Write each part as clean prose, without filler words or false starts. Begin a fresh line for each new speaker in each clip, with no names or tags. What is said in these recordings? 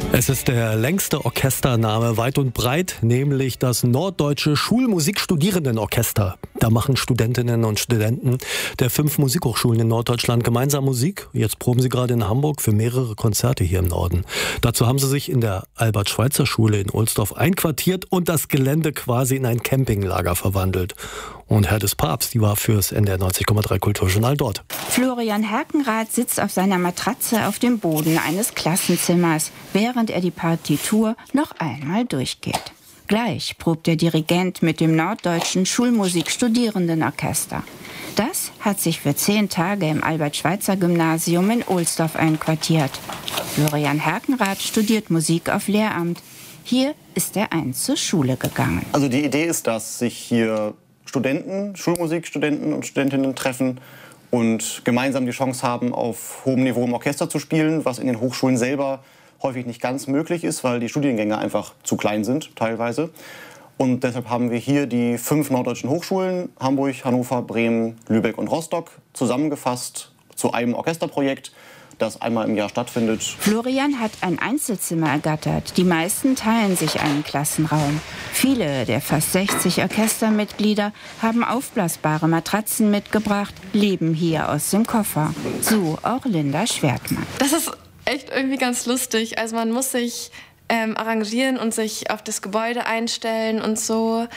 Es ist der längste Orchestername weit und breit, nämlich das Norddeutsche Schulmusikstudierendenorchester. Da machen Studentinnen und Studenten der 5 Musikhochschulen in Norddeutschland gemeinsam Musik. Jetzt proben sie gerade in Hamburg für mehrere Konzerte hier im Norden. Dazu haben sie sich in der Albert-Schweitzer-Schule in Ohlsdorf einquartiert und das Gelände quasi in ein Campinglager verwandelt. Und Herr des Papst, die war fürs NDR 90,3 Kulturjournal dort.
Florian Herkenrath sitzt auf seiner Matratze auf dem Boden eines Klassenzimmers, während er die Partitur noch einmal durchgeht. Gleich probt der Dirigent mit dem Norddeutschen Schulmusikstudierendenorchester. Das hat sich für 10 Tage im Albert-Schweitzer-Gymnasium in Ohlsdorf einquartiert. Florian Herkenrath studiert Musik auf Lehramt. Hier ist er einst zur Schule gegangen.
Also die Idee ist, dass sich hier Studenten, Schulmusikstudenten und Studentinnen treffen und gemeinsam die Chance haben, auf hohem Niveau im Orchester zu spielen, was in den Hochschulen selber häufig nicht ganz möglich ist, weil die Studiengänge einfach zu klein sind teilweise. Und deshalb haben wir hier die 5 norddeutschen Hochschulen, Hamburg, Hannover, Bremen, Lübeck und Rostock, zusammengefasst zu einem Orchesterprojekt, das einmal im Jahr stattfindet.
Florian hat ein Einzelzimmer ergattert. Die meisten teilen sich einen Klassenraum. Viele der fast 60 Orchestermitglieder haben aufblasbare Matratzen mitgebracht, leben hier aus dem Koffer. So auch Linda Schwertmann.
Das ist echt irgendwie ganz lustig. Also man muss sich arrangieren und sich auf das Gebäude einstellen und so.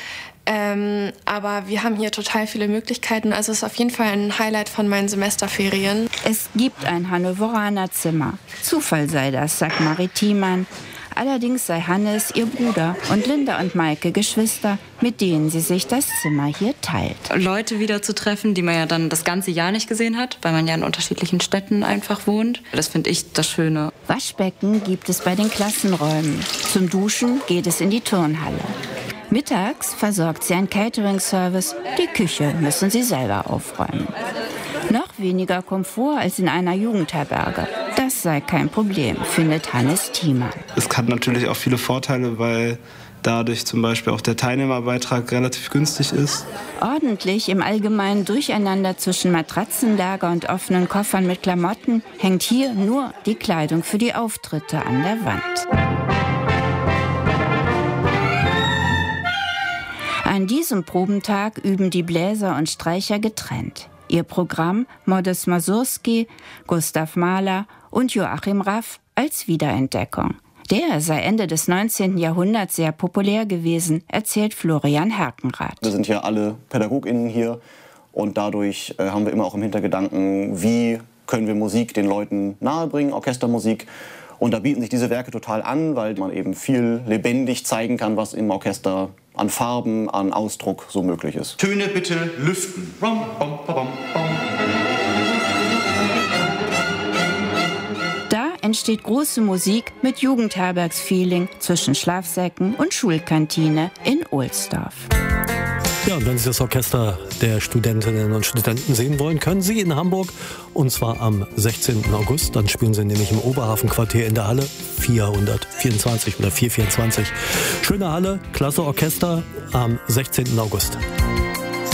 Aber wir haben hier total viele Möglichkeiten. Also es ist auf jeden Fall ein Highlight von meinen Semesterferien.
Es gibt ein Hannoveraner Zimmer. Zufall sei das, sagt Marie Thiemann. Allerdings sei Hannes ihr Bruder und Linda und Maike Geschwister, mit denen sie sich das Zimmer hier teilt.
Leute wieder zu treffen, die man ja dann das ganze Jahr nicht gesehen hat, weil man ja in unterschiedlichen Städten einfach wohnt. Das finde ich das Schöne.
Waschbecken gibt es bei den Klassenräumen. Zum Duschen geht es in die Turnhalle. Mittags versorgt sie ein Catering-Service. Die Küche müssen sie selber aufräumen. Noch weniger Komfort als in einer Jugendherberge. Das sei kein Problem, findet Hannes Thiemann.
Es hat natürlich auch viele Vorteile, weil dadurch zum Beispiel auch der Teilnehmerbeitrag relativ günstig ist.
Ordentlich im allgemeinen Durcheinander zwischen Matratzenlager und offenen Koffern mit Klamotten hängt hier nur die Kleidung für die Auftritte an der Wand. An diesem Probentag üben die Bläser und Streicher getrennt. Ihr Programm Modest Mussorgsky, Gustav Mahler und Joachim Raff als Wiederentdeckung. Der sei Ende des 19. Jahrhunderts sehr populär gewesen, erzählt Florian Herkenrath.
Wir sind ja alle PädagogInnen hier und dadurch haben wir immer auch im Hintergedanken, wie können wir Musik den Leuten nahebringen, Orchestermusik. Und da bieten sich diese Werke total an, weil man eben viel lebendig zeigen kann, was im Orchester an Farben, an Ausdruck so möglich ist.
Töne bitte lüften.
Da entsteht große Musik mit Jugendherbergsfeeling zwischen Schlafsäcken und Schulkantine in Ohlsdorf.
Ja, und wenn Sie das Orchester der Studentinnen und Studenten sehen wollen, können Sie in Hamburg, und zwar am 16. August. Dann spielen Sie nämlich im Oberhafenquartier in der Halle 424 oder 424. Schöne Halle, klasse Orchester am 16. August.